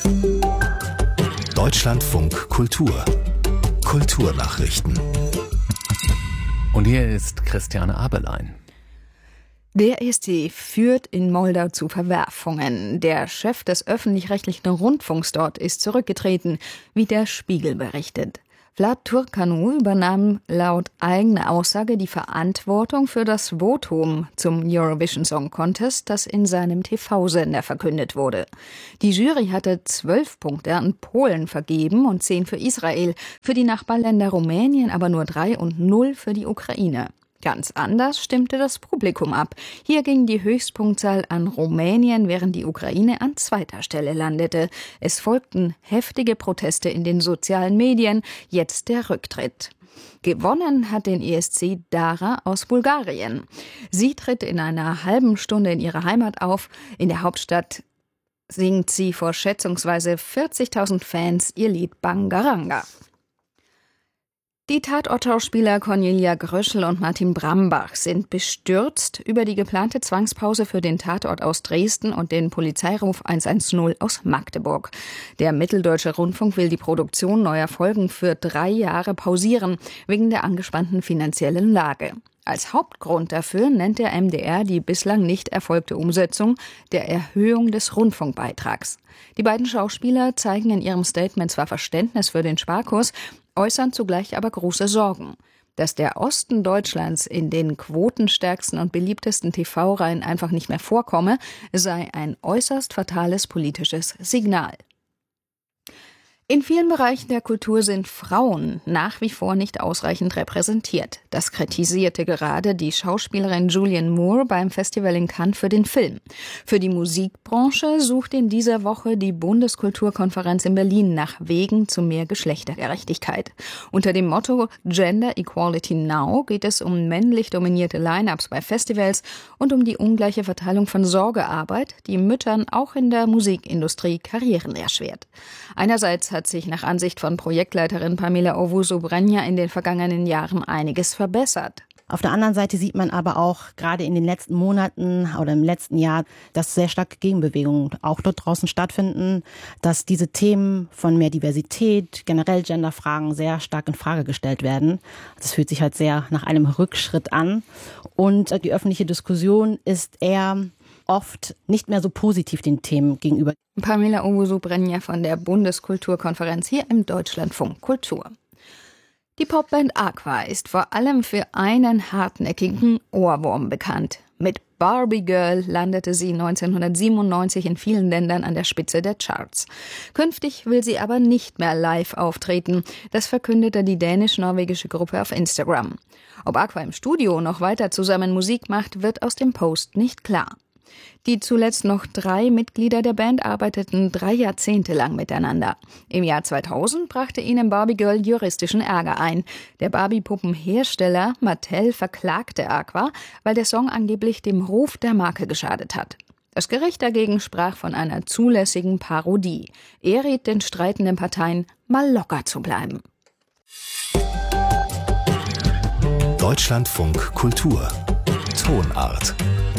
Deutschlandfunk Kultur. Kulturnachrichten. Und hier ist Christiane Aberlein. Der ESC führt in Moldau zu Verwerfungen. Der Chef des öffentlich-rechtlichen Rundfunks dort ist zurückgetreten, wie der Spiegel berichtet. Vlad Turcanu übernahm laut eigener Aussage die Verantwortung für das Votum zum Eurovision Song Contest, das in seinem TV-Sender verkündet wurde. Die Jury hatte 12 Punkte an Polen vergeben und 10 für Israel, für die Nachbarländer Rumänien aber nur 3 und 0 für die Ukraine. Ganz anders stimmte das Publikum ab. Hier ging die Höchstpunktzahl an Rumänien, während die Ukraine an zweiter Stelle landete. Es folgten heftige Proteste in den sozialen Medien, jetzt der Rücktritt. Gewonnen hat den ESC Dara aus Bulgarien. Sie tritt in einer halben Stunde in ihrer Heimat auf. In der Hauptstadt singt sie vor schätzungsweise 40.000 Fans ihr Lied Bangaranga. Die Tatort-Schauspieler Cornelia Gröschel und Martin Brambach sind bestürzt über die geplante Zwangspause für den Tatort aus Dresden und den Polizeiruf 110 aus Magdeburg. Der Mitteldeutsche Rundfunk will die Produktion neuer Folgen für 3 Jahre pausieren, wegen der angespannten finanziellen Lage. Als Hauptgrund dafür nennt der MDR die bislang nicht erfolgte Umsetzung der Erhöhung des Rundfunkbeitrags. Die beiden Schauspieler zeigen in ihrem Statement zwar Verständnis für den Sparkurs, äußern zugleich aber große Sorgen. Dass der Osten Deutschlands in den quotenstärksten und beliebtesten TV-Reihen einfach nicht mehr vorkomme, sei ein äußerst fatales politisches Signal. In vielen Bereichen der Kultur sind Frauen nach wie vor nicht ausreichend repräsentiert. Das kritisierte gerade die Schauspielerin Julianne Moore beim Festival in Cannes für den Film. Für die Musikbranche sucht in dieser Woche die Bundeskulturkonferenz in Berlin nach Wegen zu mehr Geschlechtergerechtigkeit. Unter dem Motto Gender Equality Now geht es um männlich dominierte Line-ups bei Festivals und um die ungleiche Verteilung von Sorgearbeit, die Müttern auch in der Musikindustrie Karrieren erschwert. Einerseits hat sich nach Ansicht von Projektleiterin Pamela Owusu-Brenia in den vergangenen Jahren einiges verbessert. Auf der anderen Seite sieht man aber auch gerade in den letzten Monaten oder im letzten Jahr, dass sehr starke Gegenbewegungen auch dort draußen stattfinden, dass diese Themen von mehr Diversität, generell Genderfragen sehr stark in Frage gestellt werden. Das fühlt sich halt sehr nach einem Rückschritt an und die öffentliche Diskussion ist eher oft nicht mehr so positiv den Themen gegenüber. Pamela Owusu-Brenia von der Bundeskulturkonferenz hier im Deutschlandfunk Kultur. Die Popband Aqua ist vor allem für einen hartnäckigen Ohrwurm bekannt. Mit Barbie Girl landete sie 1997 in vielen Ländern an der Spitze der Charts. Künftig will sie aber nicht mehr live auftreten. Das verkündete die dänisch-norwegische Gruppe auf Instagram. Ob Aqua im Studio noch weiter zusammen Musik macht, wird aus dem Post nicht klar. Die zuletzt noch 3 Mitglieder der Band arbeiteten 3 Jahrzehnte lang miteinander. Im Jahr 2000 brachte ihnen Barbie Girl juristischen Ärger ein. Der Barbie-Puppenhersteller Mattel verklagte Aqua, weil der Song angeblich dem Ruf der Marke geschadet hat. Das Gericht dagegen sprach von einer zulässigen Parodie. Er riet den streitenden Parteien, mal locker zu bleiben. Deutschlandfunk Kultur. Tonart.